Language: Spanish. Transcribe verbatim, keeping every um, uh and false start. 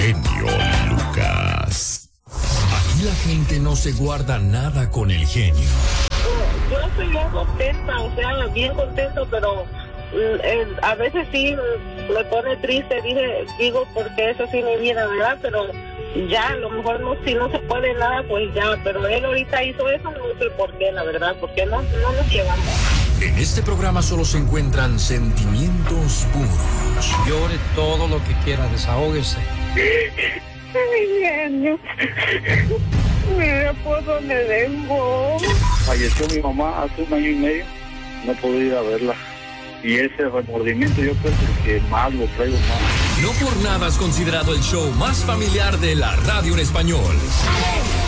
genio Lucas. Aquí la gente no se guarda nada con el genio. Yo estoy bien contenta, o sea, bien contento, pero eh, a veces sí me pone triste, dije, digo, porque eso sí me viene, ¿verdad? Pero ya, a lo mejor no, si no se puede nada, pues ya, pero él ahorita hizo eso, no sé por qué, la verdad, porque no, no nos llevamos. En este programa solo se encuentran sentimientos puros. Llore todo lo que quiera, desahógese. Ay, genio. Mira por dónde vengo. Falleció mi mamá hace un año y medio, no pude ir a verla. Y ese remordimiento yo creo que más lo traigo más. No por nada es considerado el show más familiar de la radio en español.